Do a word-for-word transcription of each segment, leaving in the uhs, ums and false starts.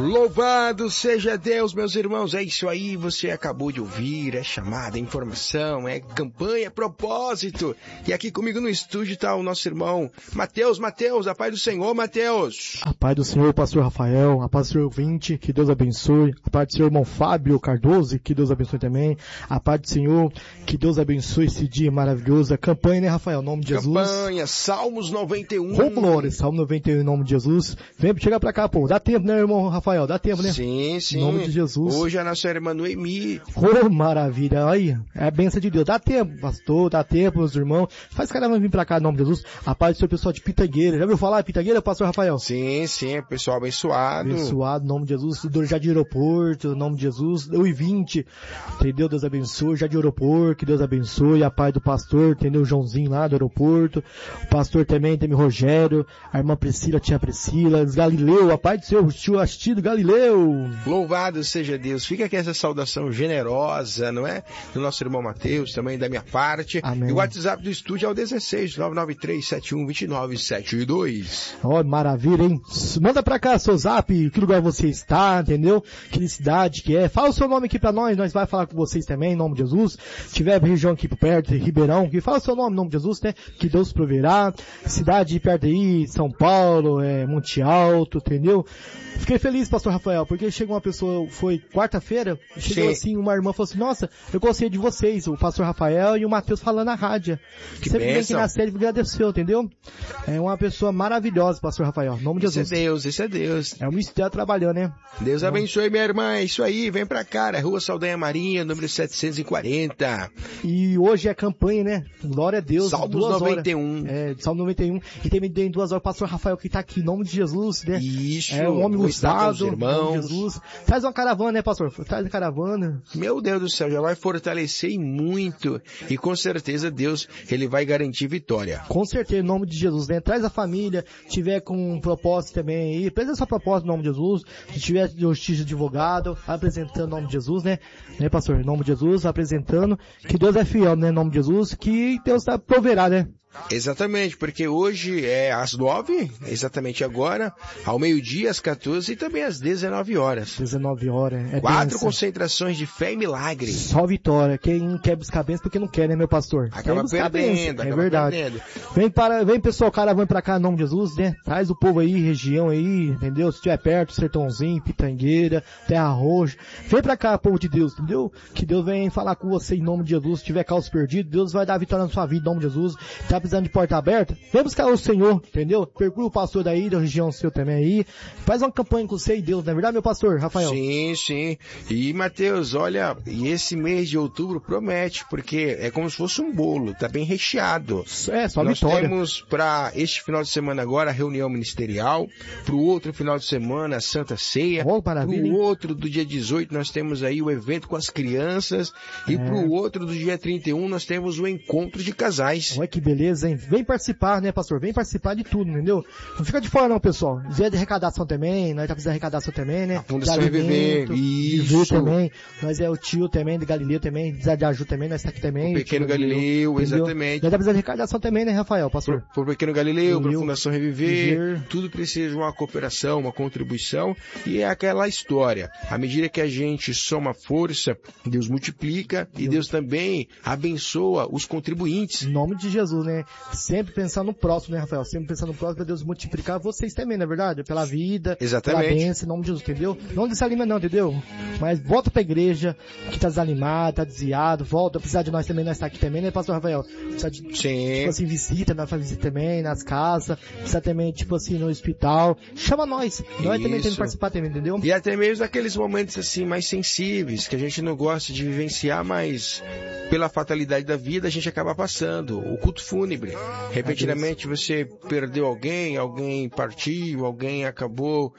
Louvado seja Deus, meus irmãos, é isso aí, você acabou de ouvir, é chamada, é informação, é campanha, é propósito. E aqui comigo no estúdio está o nosso irmão Mateus, Mateus, a paz do Senhor, Mateus. A paz do Senhor, pastor Rafael, a paz do Senhor ouvinte, que Deus abençoe. A paz do Senhor, irmão Fábio Cardoso, que Deus abençoe também. A paz do Senhor, que Deus abençoe esse dia maravilhoso. A campanha, né, Rafael, em nome de Jesus. Campanha, Salmos noventa e um. Oh, glória, Salmo noventa e um, em nome de Jesus. Vem chegar pra cá, pô, dá tempo, né, irmão Rafael, dá tempo, né? Sim, sim. Em nome de Jesus. Hoje a nossa irmã Noemi. Oh, maravilha. Aí, é a bênção de Deus. Dá tempo, pastor, dá tempo, meus irmãos. Faz caravana vir pra cá, em nome de Jesus. A paz do Senhor, pessoal de Pitangueira. Já ouviu falar de Pitangueira, pastor Rafael? Sim, sim, pessoal abençoado. Abençoado, em nome de Jesus. Do Jardim Aeroporto, em nome de Jesus. Eu e vinte, entendeu? Deus abençoe. Jardim Aeroporto, que Deus abençoe. A paz do pastor, entendeu? O Joãozinho lá do aeroporto. O pastor também, tem o Rogério. A irmã Priscila, a tia Priscila. Galileu, a paz do Senhor, o tio Astido Galileu. Louvado seja Deus. Fica aqui essa saudação generosa, não é? Do nosso irmão Mateus, também da minha parte. Amém. E o WhatsApp do estúdio é o dezesseis, nove nove três, sete um, dois nove sete dois. Ó, oh, maravilha, hein? Manda pra cá seu zap, que lugar você está, entendeu? Que cidade que é. Fala o seu nome aqui pra nós, nós vai falar com vocês também, em nome de Jesus. Se tiver região aqui por perto, Ribeirão, que fala o seu nome, em nome de Jesus, né? Que Deus proverá. Cidade perto aí, São Paulo, é, Monte Alto, entendeu? Fiquei feliz, pastor Rafael, porque chegou uma pessoa, foi quarta-feira, chegou Sim. assim, uma irmã falou assim, nossa, eu gostei de vocês, o pastor Rafael e o Mateus falando na rádio. Que Sempre vem aqui bênção. na série, agradeceu, entendeu? É uma pessoa maravilhosa, pastor Rafael, em nome de Isso é Jesus. Deus, isso é Deus. É um mistério trabalhando, né? Deus abençoe minha irmã, é isso aí, vem pra cá, é Rua Saldanha Marinha, número setecentos e quarenta. E hoje é campanha, né? Glória a Deus. Salmos duas noventa e um. Horas. É, Salmo noventa e um. E também tem duas horas o pastor Rafael que tá aqui, em nome de Jesus, né? Isso, é um homem vou estar com os usado, em nome de irmãos. Jesus. Traz uma caravana, né, pastor? Traz uma caravana. Meu Deus do céu, já vai fortalecer muito. E com certeza Deus, Ele vai garantir vitória. Com certeza, em nome de Jesus, né? Traz a família, tiver com um propósito também aí, apresenta sua proposta em nome de Jesus. Se tiver justiça de advogado, apresentando em nome de Jesus, né? Né, pastor? Em nome de Jesus, apresentando que Deus é fiel, né? Em nome de Jesus, que Deus tá, proverá, né? Exatamente, porque hoje é às nove, exatamente agora, ao meio-dia, às quatorze e também às dezenove horas. dezenove horas. É Quatro bênção. concentrações de fé e milagre. Só vitória. Quem quer buscar bênção porque não quer, né, meu pastor? Acaba Quer buscar perdendo, bênção. acaba É verdade. perdendo. Vem para, vem pessoal, caravana pra cá em nome de Jesus, né? Traz o povo aí, região aí, entendeu? Se estiver perto, Sertãozinho, Pitangueira, Terra Roxa. Vem pra cá, povo de Deus, entendeu? Que Deus vem falar com você em nome de Jesus. Se tiver caos perdido, Deus vai dar vitória na sua vida em nome de Jesus. Tá precisando de porta aberta? Vem buscar o Senhor, entendeu? Procura o pastor daí, da região seu também aí. Faz uma campanha com você e Deus, não é verdade, meu pastor, Rafael? Sim, sim. E, Mateus, olha, e esse mês de outubro promete, porque é como se fosse um bolo, tá bem recheado. É, só Nós vitória. temos para este final de semana agora a reunião ministerial, para o outro final de semana a Santa Ceia, Oh, para maravilha, o hein? outro do dia dezoito nós temos aí o evento com as crianças, e É. para o outro do dia trinta e um nós temos o encontro de casais. Olha que beleza, hein? Vem participar, né, pastor? Vem participar de tudo, entendeu? Não fica de fora não, pessoal. Dia de arrecadação também, nós já fizemos arrecadação também, né? A Fundação De alimento, Reviver, Viver isso. também. Nós é o tio também, de Galileu também, de Aju também, nós tá aqui também. O Pequeno tio Galileu, entendeu? exatamente. Nós já fizemos arrecadação também, né, Rafael, pastor? Por Pequeno Galileu, para a Galileu, Fundação Reviver, Viver. tudo precisa de uma cooperação, uma contribuição, e é aquela história. À medida que a gente soma força, Deus multiplica, e Deus também abençoa os contribuintes. Em nome de Jesus, né? Sempre pensar no próximo, né, Rafael? Sempre pensar no próximo para Deus multiplicar vocês também, não é verdade? Pela vida, Exatamente. pela bênção, em nome de Jesus, entendeu? Não desanima não, entendeu? Mas volta pra igreja, que tá desanimado, tá desviado, volta, precisa de nós também, nós tá aqui também, né, pastor Rafael? Precisa de, Sim. tipo assim, visita, nós fazemos visita também, nas casas, precisa também, tipo assim, no hospital. Chama nós, nós também temos Isso. que participar também, entendeu? E até mesmo naqueles momentos assim mais sensíveis, que a gente não gosta de vivenciar, mas pela fatalidade da vida a gente acaba passando. O culto fúnebre. Repentinamente você perdeu alguém, alguém partiu, alguém acabou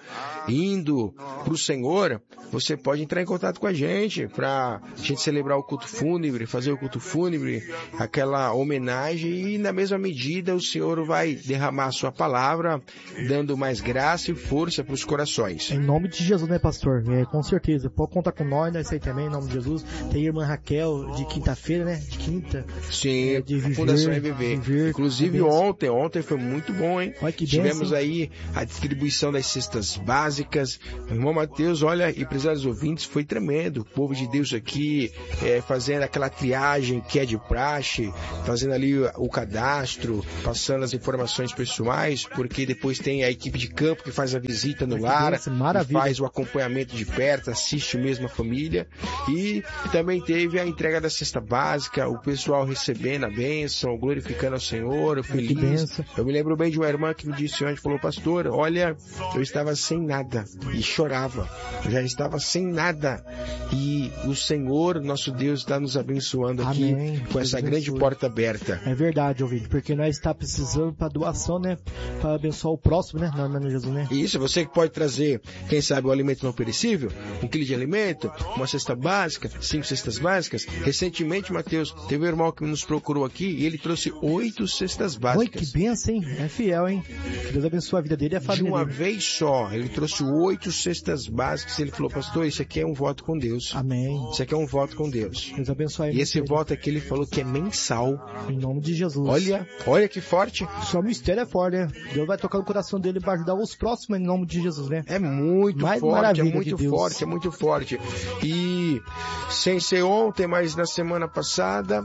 indo para o Senhor, você pode entrar em contato com a gente para a gente celebrar o culto fúnebre, fazer o culto fúnebre, aquela homenagem, e na mesma medida o Senhor vai derramar a sua palavra, dando mais graça e força para os corações. Em nome de Jesus, né, pastor? É, com certeza. Pode contar com nós, nós aí também, em nome de Jesus. Tem a irmã Raquel, de quinta-feira, né? De quinta. Sim, É, de a viver, Fundação Reviver. Viver. Inclusive ontem, ontem foi muito bom, hein? Olha que Tivemos bênção. aí a distribuição das cestas básicas. O irmão Mateus, olha, e prezados ouvintes, foi tremendo. O povo de Deus aqui é, fazendo aquela triagem que é de praxe, fazendo ali o cadastro, passando as informações pessoais, porque depois tem a equipe de campo que faz a visita no lar, que faz o acompanhamento de perto, assiste mesmo a família. E também teve a entrega da cesta básica, o pessoal recebendo a bênção, glorificando ao Senhor, feliz. Eu me lembro bem de uma irmã que me disse ontem, falou, pastor, olha, eu estava sem nada e chorava, eu já estava sem nada e o Senhor, nosso Deus, está nos abençoando aqui. Amém. Com essa Deus grande abençoe. Porta aberta. É verdade, ouvinte, porque nós está precisando para doação, né, para abençoar o próximo, né, não, não, Jesus, né? Isso, você que pode trazer, quem sabe, o alimento não perecível, um quilo de alimento, uma cesta básica, cinco cestas básicas. Recentemente, Mateus, teve um irmão que nos procurou aqui e ele trouxe oito cestas básicas. Oi, que benção, hein? É fiel, hein? Que Deus abençoe a vida dele e a família De uma dele. vez só, ele trouxe oito cestas básicas e ele falou, pastor, isso aqui é um voto com Deus. Amém. Isso aqui é um voto com Deus. Deus abençoe a E esse voto aqui ele falou que é mensal. Em nome de Jesus. Olha, olha que forte. Só o mistério é forte, né? Deus vai tocar no coração dele para ajudar os próximos em nome de Jesus, né? É muito Mais forte, é muito de forte, é muito forte. E sem ser ontem, mas na semana passada,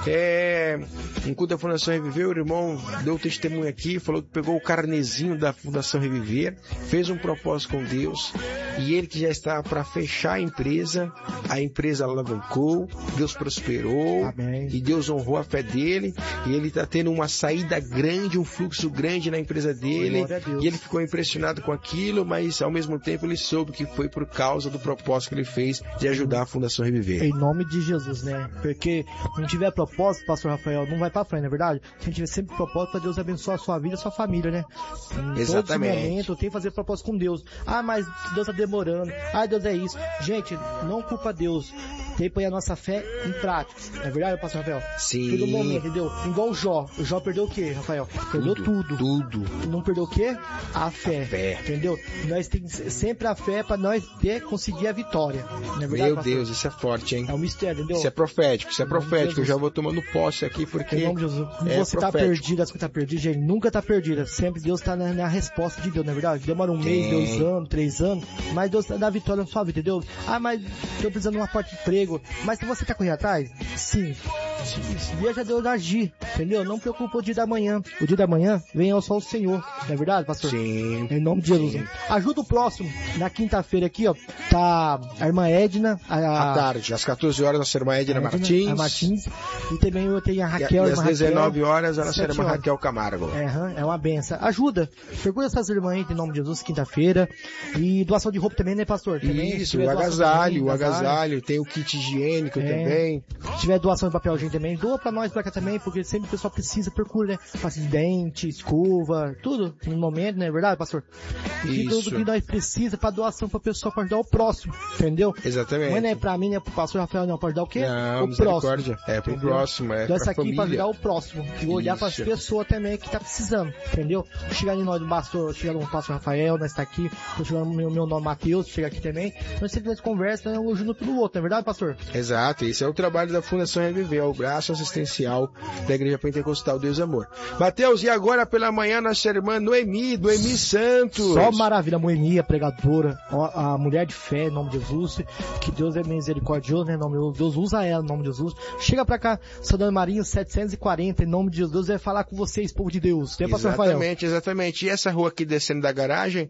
é, em culto da Fundação Reviver, o irmão deu testemunho aqui, falou que pegou o carnezinho da Fundação Reviver, fez um propósito com Deus, e ele que já estava para fechar a empresa, a empresa alavancou, Deus prosperou, Amém. E Deus honrou a fé dele, e ele está tendo uma saída grande, um fluxo grande na empresa dele, e ele ficou impressionado com aquilo, mas ao mesmo tempo ele soube que foi por causa do propósito que ele fez de ajudar a Fundação Reviver. Em nome de Jesus, né? Porque se não tiver propósito, pastor Rafael, não vai pra frente, não é verdade? Se a gente tiver sempre propósito, para Deus abençoar a sua vida e a sua família, né? Em Exatamente. todo momento tem que fazer propósito com Deus. Ah, mas Deus tá demorando. Ah, Deus é isso. Gente, não culpa Deus. Tem que pôr a nossa fé em prática. Não é verdade, pastor Rafael? Sim. Todo momento, entendeu? Igual o Jó. O Jó perdeu o quê, Rafael? Perdeu tudo. Tudo. Não perdeu o quê? A fé. A fé. Entendeu? Nós temos sempre a fé para nós ter, conseguir a vitória. Não é verdade, Meu pastor? Deus, isso é forte, hein? É um mistério, entendeu? Isso é profético, isso é profético. Eu já vou tomando posse aqui porque Em nome de Jesus. é Você tá profético. perdido, as coisas tá perdidas, gente, nunca tá perdida. Sempre Deus tá na, na resposta de Deus, não é verdade? Demora um mês, dois anos, três anos, mas Deus dá vitória na sua vida, entendeu? Ah, mas tô precisando de uma porta de emprego. Mas se você tá correndo atrás, sim. Deixa Deus agir, entendeu? Não preocupa o dia da manhã. O dia da manhã vem ao só o Senhor, não é verdade, pastor? Sim. Em nome de Jesus. Sim. Ajuda o próximo. Na quinta-feira aqui, ó, tá a irmã Edna. A, À tarde, às quatorze horas, nossa irmã Edna Edna, Martins. A Martins. E também eu tenho a Raquel. E, e às dezenove horas, a nossa sete irmã horas. Raquel Camargo. É, é uma benção. Ajuda. Procura essas irmãs aí, em nome de Jesus, quinta-feira. E doação de roupa também, né, pastor? Também, Isso, o agasalho, o agasalho, tem o kit higiênico É. também. Se tiver doação de papel higiênico também, doa pra nós pra cá também, porque sempre o pessoal precisa, procura, né? Pasta de dente, escova, tudo no momento, não é verdade, pastor? E Isso. tudo que nós precisa pra doação pra pessoa, pra ajudar o próximo, entendeu? Exatamente. Mas não é pra mim, não é pro pastor Rafael, não, pra ajudar o quê? Não, o misericórdia. próximo. É pro entendeu? próximo, é Então essa pra aqui família. pra ajudar o próximo. E olhar para as Isso. pessoas também que tá precisando, entendeu? Chegar em nós do pastor, chegar no pastor Rafael, nós tá aqui, tô chegando no meu, meu nome Mateus, chega aqui também. Nós sempre nós conversa, né, um ajuda pelo outro, não é verdade, pastor? Exato, esse é o trabalho da Fundação Reviver, o braço assistencial da Igreja Pentecostal Deus Amor. Mateus, e agora pela manhã nossa irmã Noemi, Noemi Santos. Só maravilha, Moemia, pregadora, ó, a mulher de fé, em nome de Jesus, que Deus é misericordioso, né, em nome de Jesus, Deus usa ela, em nome de Jesus. Chega pra cá, Santana Marinho setecentos e quarenta, em nome de Jesus, Deus vai falar com vocês, povo de Deus. Tem pastor Rafael? Exatamente, exatamente. E essa rua aqui descendo da garagem?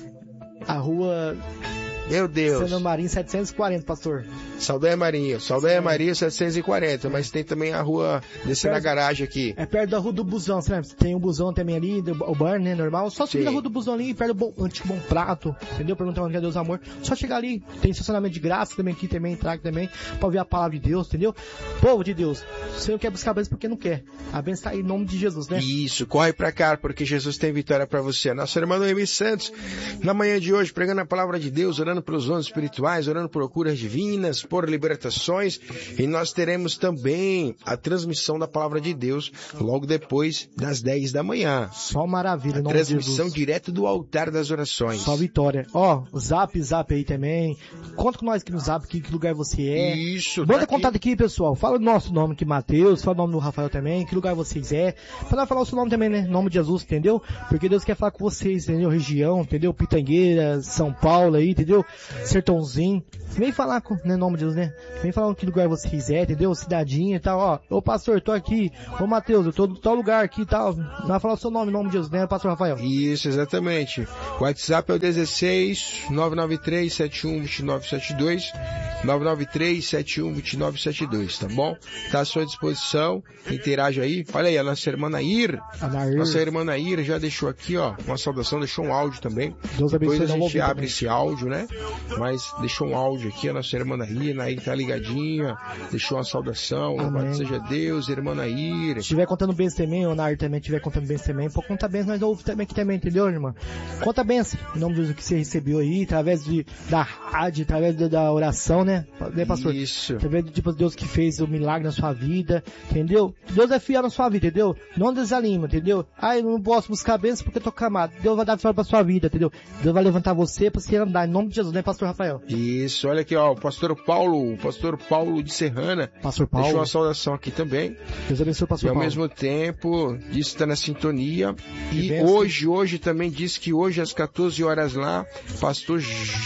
A rua Meu Deus. Santana Marinho setecentos e quarenta, pastor. Saldanha Marinho, Saldanha Marinho setecentos e quarenta, mas tem também a rua descendo Perto- a garagem aqui. É perto da rua do Busão, você lembra? Tem um busão também ali, do- o bar, né, normal. Só subir Sim. na rua do Busão ali, perto do bom, antigo Bom Prato, entendeu? Perguntando onde é Deus Amor. Só chegar ali, tem estacionamento de graça também aqui, também, traga também, pra ouvir a palavra de Deus, entendeu? Povo de Deus, você não quer buscar a bênção porque não quer. A bênção tá aí em nome de Jesus, né? Isso, corre pra cá, porque Jesus tem vitória pra você. Nossa irmã Noemi Santos, na manhã de hoje, pregando a palavra de Deus, orando orando pelos dons espirituais, orando por curas divinas, por libertações, e nós teremos também a transmissão da Palavra de Deus logo depois das dez da manhã. Só maravilha, em nome de Transmissão Jesus. direto do altar das orações. Só vitória. Ó, o zap, zap aí também. Conta com nós aqui no zap, que, que lugar você é. Isso. Manda tá contato aqui, pessoal. Fala o nosso nome aqui, Matheus. Fala o nome do Rafael também. Que lugar vocês é. Pra nós falar o seu nome também, né? Em nome de Jesus, entendeu? Porque Deus quer falar com vocês, entendeu? Região, entendeu? Pitangueira, São Paulo aí, entendeu? Sertãozinho. Vem falar com, né, em nome de Deus, né? Vem falar que lugar você quiser, entendeu? Cidadinha e tal, ó. Ô pastor, tô aqui. Ô Matheus, eu tô no tal lugar aqui e tal. Vai falar o seu nome, em nome de Deus, né, pastor Rafael? Isso, exatamente. O WhatsApp é o dezesseis, nove nove três, sete um dois nove sete dois, nove nove três, sete um dois nove sete dois, tá bom? Tá à sua disposição, interaja aí. Olha aí, a nossa irmã Nair, A Nair. nossa irmã Nair já deixou aqui, ó, uma saudação, deixou um áudio também. Deus abençoe. Depois a não vou gente ouvir abre também. esse áudio, né? Mas deixou um áudio aqui, a nossa irmã Nair, Nair tá ligadinha, deixou uma saudação, louvado seja Deus, irmã Nair. Se estiver contando bens também, ou Nair também estiver contando bens também, pô, conta bens, nós ouvimos também aqui também, entendeu, irmã? Conta bens, em nome de Deus, o que você recebeu aí, através de, da rádio, através da, da oração, né? Né, pastor? Isso. Através de, tipo, Deus que fez o milagre na sua vida, entendeu? Deus é fiel na sua vida, entendeu? Não desanima, entendeu? Ah, eu não posso buscar bênçãos porque eu tô camado. Deus vai dar vitória pra sua vida, entendeu? Deus vai levantar você pra você andar, em nome de Jesus, né, pastor Rafael? Isso, olha aqui, ó, o pastor Paulo, o pastor Paulo de Serrana, Pastor deixou Paulo, uma saudação aqui também. Deus abençoe o E pastor ao Paulo. mesmo tempo, disse que está na sintonia. Que E bênção. hoje, hoje também disse que hoje às quatorze horas lá, pastor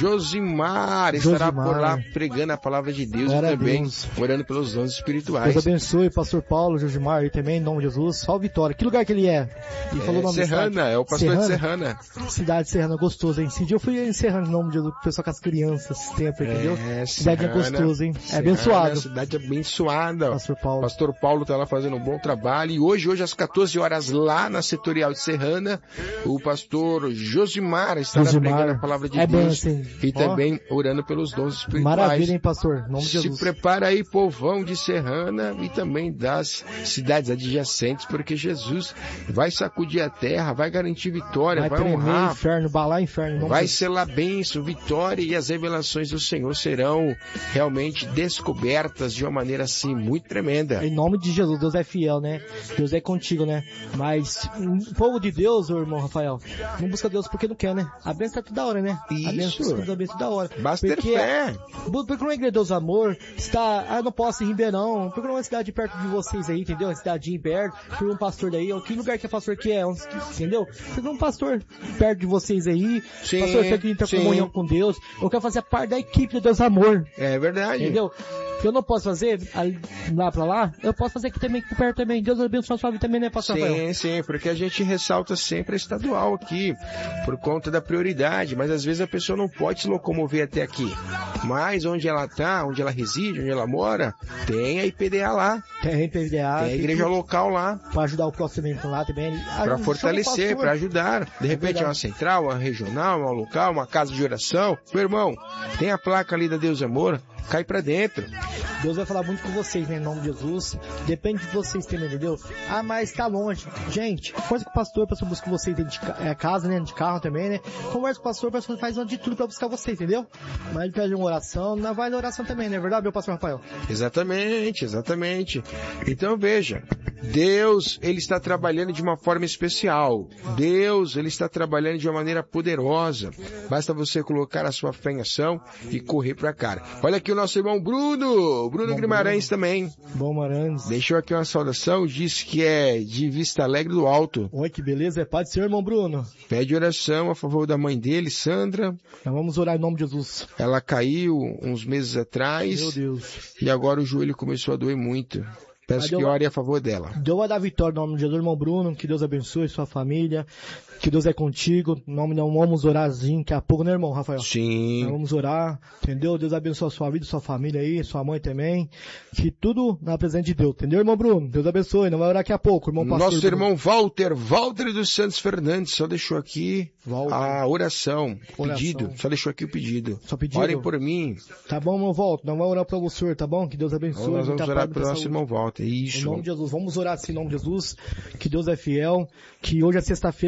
Josimar estará Josimar. por lá pregando a palavra de Deus Glória e a também Deus. orando pelos dons espirituais. Deus abençoe o pastor Paulo, Josimar aí também, em nome de Jesus. Só vitória. Que lugar que ele é? Ele falou o É, nome da Serrana, cidade. é o pastor Serrana? de Serrana. Cidade de Serrana, gostoso, hein? Esse dia eu fui em Serrana, em nome de Jesus, com o pessoal com as crianças, esse tempo, entendeu? É, Cidade é Serrana, gostoso, hein? É Serrana, abençoado. Cidade abençoada. Pastor Paulo. Pastor Paulo está lá fazendo um bom trabalho. E hoje, hoje às quatorze horas lá na setorial de Serrana, o pastor Josimar estará Josimar. pregando a palavra de É Deus bênção, hein? e Ó. também orando pelos dons espirituais. Maravilha, hein, pastor? Em nome de Se Jesus. prepara aí, povão de Serrana e também das cidades adjacentes, porque Jesus vai sacudir a terra, vai garantir vitória, Vai vai, tremer honrar, inferno, balar inferno. em nome vai de Jesus. selar bênção, vitória, e as revelações do Senhor serão realmente descobertas de uma maneira assim muito tremenda. Em nome de Jesus, Deus é fiel, né? Deus é contigo, né? Mas o povo de Deus, ô irmão Rafael, não busca Deus porque não quer, né? A bênção tá toda hora, né? A Isso. bênção, a bênção toda hora. Basta ter Porque fé. Porque não é igreja Deus Amor, está, ah, eu não posso ir em Ribeirão, porque não é uma cidade perto de vocês aí, entendeu? Uma cidadinha perto, por um pastor daí, ó, que lugar que é pastor que é, entendeu? Porque um pastor perto de vocês aí, Sim, pastor que tem sim. comunhão com Deus, eu quero fazer parte da equipe de Deus Amor, É verdade. entendeu? Que eu não posso fazer ali, lá pra lá, eu posso fazer aqui também, aqui perto também. Deus abençoe a sua vida também, né, pastor Rafael? Sim, sim, porque a gente ressalta sempre a estadual aqui, por conta da prioridade, mas às vezes a pessoa não pode se locomover até aqui. Mas onde ela tá, onde ela reside, onde ela mora, tem a I P D A lá, Tem P D A, tem a igreja local lá, pra ajudar o próximo também lá também. para fortalecer, para ajudar. De repente é uma verdade. central, uma regional, uma local, uma casa de oração. Meu irmão, tem a placa ali da Deus Amor, cai pra dentro. Deus vai falar muito com vocês, né, em nome de Jesus. Depende de vocês também, entendeu? Ah, mas tá longe. Gente, conversa com o pastor, o pastor busca vocês dentro de ca- é, casa, né, de carro também, né? Conversa com o pastor, o pastor faz de tudo pra buscar vocês, entendeu? Mas ele pede uma oração, não vai na oração também, não é verdade, meu pastor Rafael? Exatamente, exatamente. Então veja, Deus, ele está trabalhando de uma forma especial. Deus, ele está trabalhando de uma maneira poderosa. Basta você colocar a sua fé em ação e correr pra cá. Olha aqui o nosso irmão Bruno, Bruno Bom, Guimarães também. Bom, Maranhos. Deixou aqui uma saudação, disse que é de Vista Alegre do Alto. Oi, que beleza, é Pai do Senhor, irmão Bruno. Pede oração a favor da mãe dele, Sandra. Nós vamos orar em nome de Jesus. Ela caiu uns meses atrás Meu Deus. e agora o joelho começou a doer muito. Peço Mas que deu- ore a favor dela. Deus vai dar vitória no nome de Jesus, irmão Bruno. Que Deus abençoe sua família. Que Deus é contigo. Em nome não vamos orarzinho daqui a pouco, né, irmão Rafael? Sim. Nós vamos orar, entendeu? Deus abençoe a sua vida, sua família aí, sua mãe também. Que tudo na presença de Deus, entendeu, irmão Bruno? Deus abençoe, não vai orar daqui a pouco, irmão pastor. Nosso Bruno. irmão Walter, Walter dos Santos Fernandes, só deixou aqui Walter. a oração, o Oração. pedido. Só deixou aqui o pedido. Só pedido? Orem por mim. Tá bom, irmão Walter, não vai orar pelo senhor, tá bom? Que Deus abençoe. Nós vamos muita orar paz, pelo muita nosso saúde. irmão Walter. Em Isso. nome de Jesus, vamos orar assim em nome de Jesus, que Deus é fiel, que hoje é sexta-feira, quebra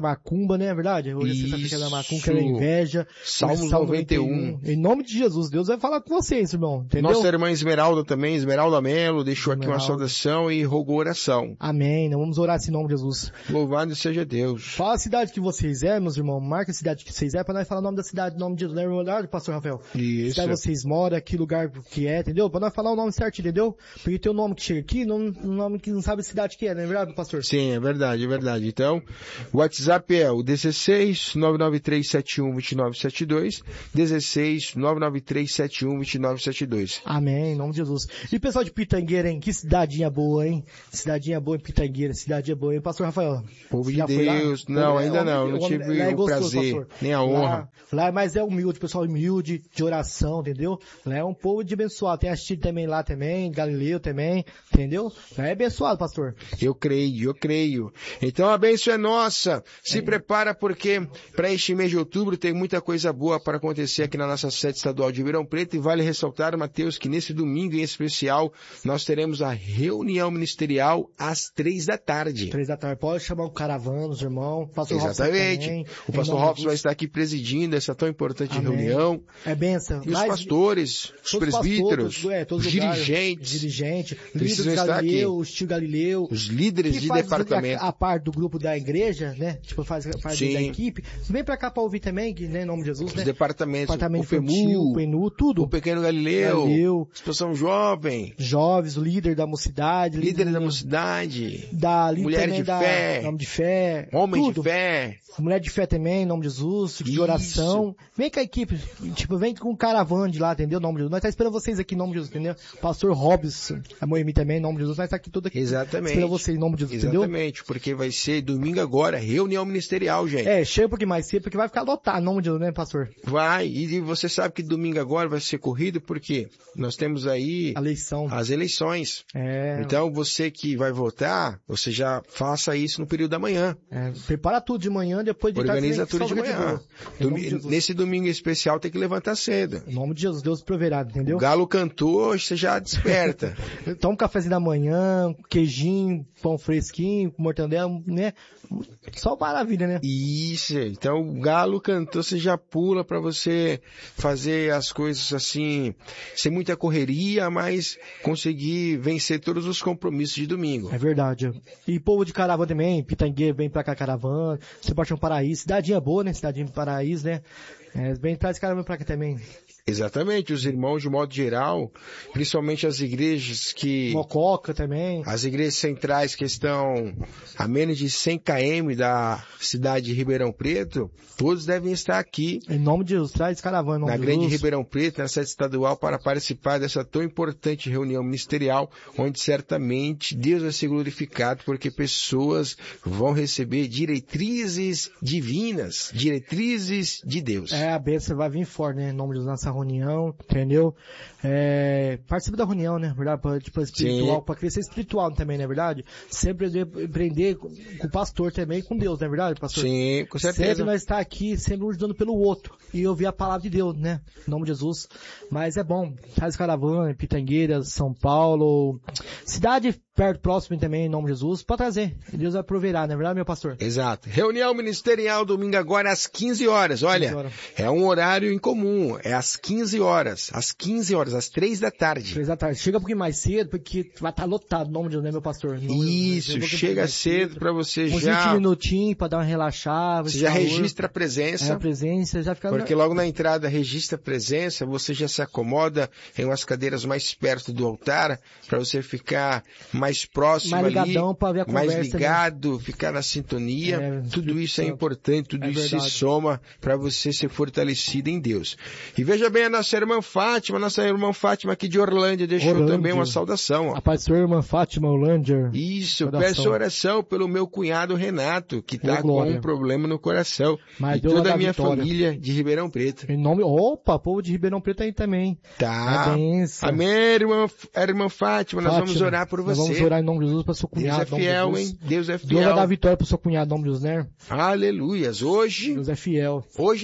macumba, né? É verdade? Hoje é sexta-feira da macumba, que é inveja. Salmos noventa e um. Em nome de Jesus, Deus vai falar com vocês, irmão. Entendeu? Nossa irmã Esmeralda também, Esmeralda Melo, deixou Esmeralda. aqui uma saudação e rogou oração. Amém. Nós vamos orar assim em nome de Jesus. Louvado seja Deus. Fala a cidade que vocês é, meus irmãos. Marca a cidade que vocês é, pra nós falar o nome da cidade, o nome de Jesus. Não é verdade, pastor Rafael? Isso. Cidade vocês moram, que lugar que é, entendeu? Pra nós falar o nome certo, entendeu? Porque tem o nome que chega aqui, não, um nome que não sabe a cidade que é, não é verdade, pastor? Sim, é verdade, é verdade. Então, o WhatsApp é o dezesseis, nove nove três sete um, dois nove sete dois, dezesseis, nove nove três sete um, dois nove sete dois. Amém, em nome de Jesus. E pessoal de Pitangueira, hein? Que cidadinha boa, hein? Cidadinha boa em Pitangueira, cidadinha boa, hein? Pastor Rafael? Povo de Deus. Não, ainda não, não tive o prazer, nem a honra. Lá, lá, mas é humilde, pessoal humilde, de oração, entendeu? Lá é um povo de abençoado. Tem a Chile também lá também, Galileu também, entendeu? Lá é abençoado, pastor. Eu creio, eu creio. Então a bênção é nossa. Se é. prepara porque para este mês de outubro tem muita coisa boa para acontecer aqui na nossa sede estadual de Ribeirão Preto e vale ressaltar, Mateus, que nesse domingo em especial nós teremos a reunião ministerial às três da tarde. Três da tarde. Pode chamar o caravana, os irmãos. Pastor Exatamente. Também, o pastor Robson vai estar aqui presidindo essa tão importante Amém. reunião. É bênção. E os Mas, pastores, os presbíteros, pastores, é, os dirigentes, dirigente, líderes Galileu, o tio Galileu, os líderes de departamento. A, a parte do grupo da igreja, né? Tipo, faz a parte Sim. da equipe. Vem pra cá pra ouvir também, que, né, em nome de Jesus, os né? departamentos, Departamento o FEMU, infantil, o PENU, tudo. O Pequeno Galileu, Galileu Situação Jovem, Jovens, o líder da mocidade, líder, líder da mocidade, da mulher de da, fé, nome de fé, homem tudo. de fé, mulher de fé também, em nome de Jesus, de Isso. oração. Vem com a equipe, tipo, vem com o caravana de lá, entendeu? Em nome de Jesus. Nós tá esperando vocês aqui em nome de Jesus, entendeu? Pastor Robson, a Moemi também, em nome de Jesus. Nós tá aqui tudo aqui. Exatamente. Esperando vocês em nome de Jesus, entendeu? Exatamente, porque vai ser domingo agora, reunião ministerial, gente. É, chega um pouquinho mais cedo, porque vai ficar lotado, em nome de Jesus, né, pastor? Vai, e você sabe que domingo agora vai ser corrido, porque nós temos aí a eleição. as eleições. É. Então, você que vai votar, você já faça isso no período da manhã. É, prepara tudo de manhã, depois de Organiza tarde, tudo de manhã. Domi- nesse domingo especial tem que levantar cedo. Em nome de Jesus, Deus proverá, entendeu? O galo cantou, você já desperta. Toma um cafezinho da manhã, queijinho, pão fresquinho, mortandela, né? Só maravilha, né? Isso, então o galo cantou, você já pula para você fazer as coisas assim, sem muita correria, mas conseguir vencer todos os compromissos de domingo. É verdade. E povo de caravana também, Pitangueira, vem pra cá caravana, Sebastião Paraíso, cidadinha boa, né? Cidadinha de Paraíso, né? É, vem traz caravana pra cá também. Exatamente, os irmãos de modo geral, principalmente as igrejas que... Mococa também. As igrejas centrais que estão a menos de cem quilômetros da cidade de Ribeirão Preto, todos devem estar aqui. Em nome de Jesus, traz caravana em nome na de grande Jesus. Ribeirão Preto, na sede estadual, para participar dessa tão importante reunião ministerial, onde certamente Deus vai ser glorificado, porque pessoas vão receber diretrizes divinas, diretrizes de Deus. É, a bênção vai vir forte, né? Em nome de Jesus, nessa reunião, entendeu? É, participa da reunião, né? Verdade? Pra, tipo, espiritual, para crescer espiritual também, não é verdade? Sempre aprender com, com o pastor também, com Deus, não é verdade, pastor? Sim, com certeza. Sempre nós estar aqui, sempre um ajudando pelo outro. E ouvir a palavra de Deus, né? Em nome de Jesus. Mas é bom. Traz caravana, Pitangueira, São Paulo, cidade perto, próximo também, em nome de Jesus, pode trazer. Deus vai proverá, não é verdade, meu pastor? Exato. Reunião ministerial domingo agora às quinze horas. Olha, horas. É um horário incomum. É às quinze horas. Às quinze horas, às três da tarde. três da tarde. Chega um pouquinho mais cedo, porque vai estar lotado, em nome de Deus, né, meu pastor? Isso, chega cedo para você uns já... vinte minutinhos para dar uma relaxada. Você já registra a presença. É, a presença, já fica... Porque logo na entrada registra a presença, você já se acomoda em umas cadeiras mais perto do altar, para você ficar mais próximo mais ligadão ali, pra ver a mais conversa, ligado, né? Ficar na sintonia. É, tudo isso é Santo. importante, tudo É isso verdade. se soma para você ser fortalecido em Deus. E veja bem a nossa irmã Fátima, nossa irmã Fátima aqui de Orlândia, deixou Orlândia. também uma saudação. Ó. A paz sua irmã Fátima Orlândia. Isso, Oração. peço oração pelo meu cunhado Renato, que está com glória. um problema no coração. Mas e Deus toda vai a minha dar vitória. família de Ribeirão Preto. Em nome... Opa, povo de Ribeirão Preto aí também. Tá. É benção. Amém, irmã, irmã Fátima, nós Fátima, vamos orar por nós você. vamos orar em nome de Jesus para seu cunhado. Deus é fiel, Jesus. hein? Deus é fiel. Deus vai dar vitória para seu cunhado em nome de Jesus, né? Aleluias. Hoje, Deus é fiel. hoje é sexta-feira.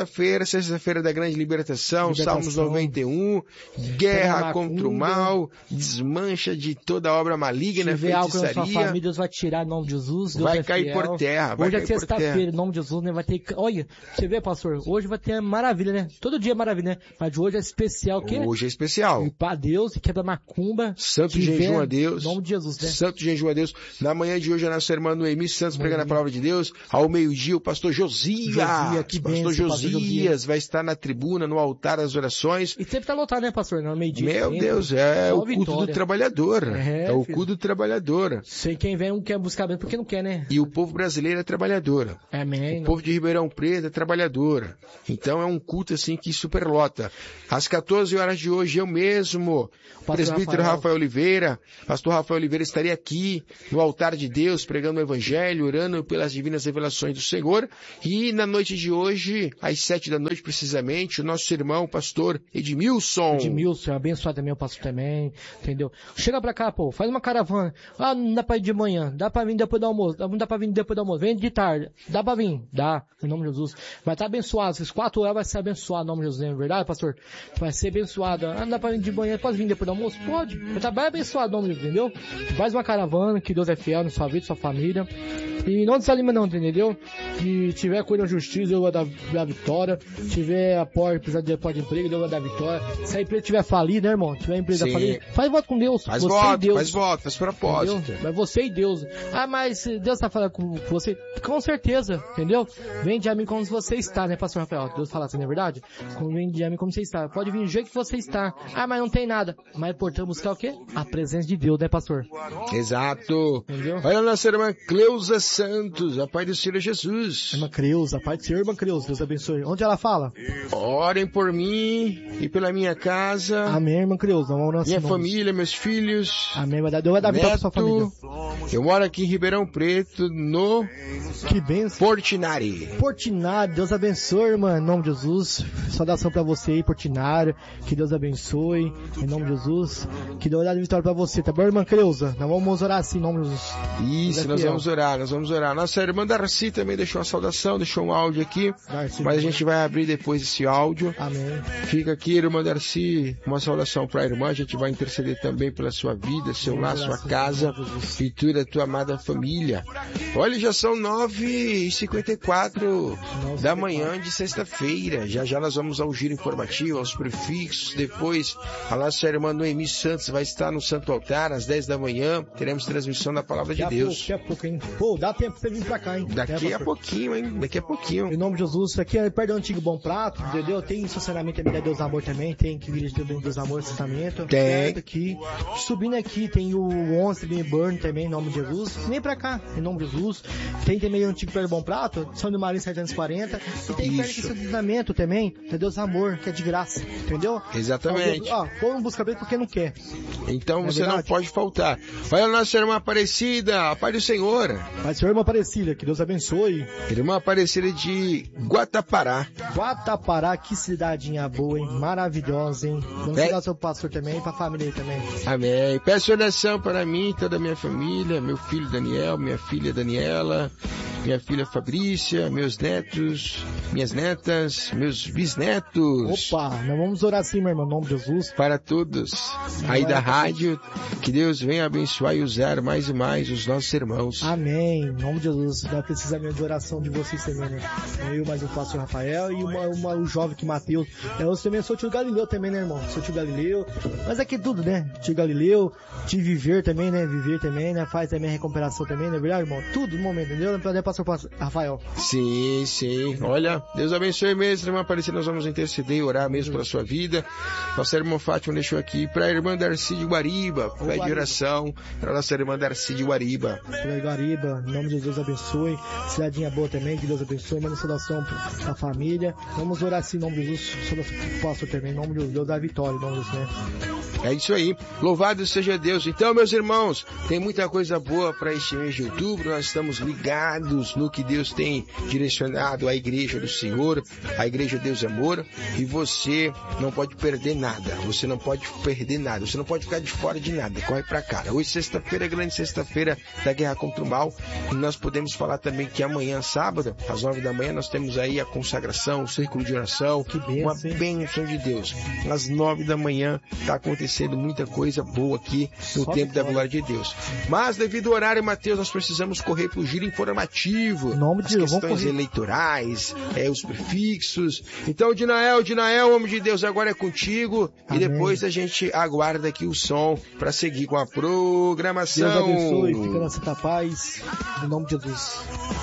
sexta-feira, sexta-feira da grande libertação, Libertação. Salmos noventa e um, guerra Macumba. contra o mal, desmancha de toda obra maligna, Se tiver algo na sua feitiçaria, família, Deus vai tirar em nome de Jesus. Deus vai é cair fiel. por terra, vai Hoje é cair por sexta-feira, terra. em nome de Jesus, né? Vai ter. Olha, você vê, pastor, hoje vai ter maravilha, né? Todo dia é maravilha, né? Mas de hoje é especial, o quê? Hoje é especial. E pra Deus e quebra macumba. Santo tiver, jejum a Deus. Em nome de Jesus, né? Santo jejum a Deus. Na manhã de hoje, a nossa irmã Noemi Santos pregando a palavra de Deus. Ao meio-dia, o pastor Josias. Josias, que pastor bênção, pastor Josias Josias. vai estar na tribuna, no altar das orações. E sempre tá lotado, né, pastor? Não, meio-dia. Meu tempo. Deus, é Só o culto vitória. do trabalhador. É, É o filho. culto do trabalhador. Sei quem vem, um quer buscar bem porque não quer, né? E o povo brasileiro é trabalhador. Amém. O povo de Ribeirão Preto é trabalhador. Então é um culto assim que superlota. Às quatorze horas de hoje, eu mesmo, Pastor presbítero Rafael. Rafael Oliveira, pastor Rafael Oliveira, estaria aqui no altar de Deus, pregando o evangelho, orando pelas divinas revelações do Senhor. E na noite de hoje, às sete da noite precisamente, o nosso irmão, pastor Edmilson. Edmilson, abençoado também, eu passo também, entendeu? Chega pra cá, pô, faz uma caravana. Ah, não dá pra ir de manhã, dá pra vir depois do almoço, não dá pra vir depois do almoço, vem de tarde, dá pra vir, dá, em nome de Jesus. Vai estar abençoado, essas quatro horas vai ser abençoado, em nome de Jesus, não é verdade, pastor? Vai ser abençoado. Ah, não dá pra vir de manhã, pode vir depois do almoço? Pode, vai estar bem abençoado, em nome de Jesus, entendeu? Faz uma caravana, que Deus é fiel na sua vida, na sua família. E não desanima não, entendeu? Se tiver coisa de justiça, eu vou dar a vitória. Se tiver a porta, precisar de porta de emprego, eu vou dar a vitória. Se a empresa tiver falida, né, irmão? Se tiver a empresa Sim. falida, faz voto com Deus. Faz você voto, e Deus. faz voto, faz propósito. Entendeu? Mas você e Deus. Ah, mas Deus tá falando com você? Com certeza, entendeu? Vende a mim como você está, né, pastor Rafael? Deus fala assim, não é verdade? Vende a mim como você está. Pode vir do jeito que você está. Ah, mas não tem nada. Mas é importante buscar o quê? A presença de Deus, né, pastor? Exato. Entendeu? Olha a nossa irmã Cleusa Santos, a Pai do Senhor Jesus. Irmã Creuza, Pai do Senhor, irmã Creuza, Deus abençoe. Onde ela fala? Orem por mim e pela minha casa, Amém, irmã Creuza. Vamos orar minha assim, família, meus filhos. Amém, vai dar, Deus vai dar vitória pra sua família. Eu moro aqui em Ribeirão Preto, no Que bênção. Portinari. Portinário, Deus abençoe, irmã, em nome de Jesus. Saudação pra você aí, Portinário. Que Deus abençoe, em nome de Jesus. Que Deus dê vitória pra você, tá bom, irmã Creuza? Nós vamos orar assim, em nome de Jesus. Isso, Deus é nós fiel. vamos orar, nós vamos orar. Nossa irmã Darcy também deixou uma saudação, deixou um áudio aqui, Darcy, mas a gente vai abrir depois esse áudio. Amém. Fica aqui, irmã Darcy, uma saudação para a irmã, a gente vai interceder também pela sua vida, seu lar, sua casa e toda a tua amada família. Olha, já são nove e cinquenta e quatro da manhã de sexta-feira, já já nós vamos ao giro informativo, aos prefixos, depois a nossa irmã Noemi Santos vai estar no Santo Altar às dez da manhã, teremos transmissão da Palavra de Daqui a Deus. pouco, daqui a pouco, hein? Pô, dá tempo pra você vir pra cá, hein? Daqui É, a pastor? pouquinho, hein? Daqui a pouquinho. Em nome de Jesus, isso aqui é perto do antigo Bom Prato, entendeu? Tem estacionamento também da Deus Amor também, tem que vir de Deus Amor estacionamento. Tem. Perto aqui. Subindo aqui tem o onze também, Burn também, em nome de Jesus. Vem pra cá, em nome de Jesus. Tem também o antigo perto do Bom Prato, São de Maria setecentos e quarenta. E tem perto Isso. desse estacionamento também, da Deus Amor, que é de graça, entendeu? Exatamente. Ó, pô, não busca bem porque não quer. Então Não é você não verdade? pode faltar. Olha a nossa irmã Aparecida, a Pai do Senhor. Mas Senhor, irmã Aparecida, que Deus abençoe. Irmã Aparecida de Guatapará. Guatapará, que cidadinha boa, hein? Maravilhosa, hein? Vamos É. dar seu pastor também, pra família aí também. Amém. Peço oração para mim e toda a minha família, meu filho Daniel, minha filha Daniela, minha filha Fabrícia, meus netos, minhas netas, meus bisnetos. Opa, nós vamos orar assim, meu irmão, em nome de Jesus. Para todos aí da rádio, que Deus venha abençoar e usar mais e mais os nossos irmãos. Amém, em nome de Jesus. Nós precisamos de oração de vocês também, né? Eu, mais o pastor Rafael e uma, uma, o jovem que Mateus. Eu também sou tio Galileu também, né, irmão? Sou tio Galileu. Mas aqui tudo, né? Tio Galileu, tio Viver também, né? Viver também, né? Faz também a recuperação também, não é verdade, irmão? Tudo no momento, entendeu? Para pastor Rafael. Sim, sim. Olha, Deus abençoe mesmo, irmã Aparecida, nós vamos interceder e orar mesmo pela sua vida. Nossa irmã Fátima deixou aqui para a irmã Darcy de Guariba, pede oração para a nossa irmã Darcy de Guariba. Pela Guariba, em nome de Jesus abençoe. Cidadinha boa também, que Deus abençoe. Manda saudação para a família. Vamos orar assim em nome de Jesus. Saudação para o pastor também, em nome de Deus, Deus dá vitória, em nome de Jesus, né? É isso aí. Louvado seja Deus. Então, meus irmãos, tem muita coisa boa para este mês de outubro. Nós estamos ligados no que Deus tem direcionado à Igreja do Senhor, à Igreja Deus Amor, e você não pode perder nada. Você não pode perder nada. Você não pode ficar de fora de nada. Corre pra cá. Hoje, sexta-feira, grande sexta-feira da guerra contra o mal. E nós podemos falar também que amanhã, sábado, às nove da manhã, nós temos aí a consagração, o círculo de oração, Que bênção, uma bênção de Deus. Às nove da manhã está acontecendo muita coisa boa aqui no Só tempo da vitória. glória de Deus. Mas devido ao horário, Mateus, nós precisamos correr para o giro informativo. Em nome de As Deus, vamos questões correr. eleitorais, é, os prefixos. Então, Dinael, Dinael, homem de Deus, agora é contigo. Amém. E depois a gente aguarda aqui o som para seguir com a programação. Deus abençoe, fica na santa paz, em nome de Jesus.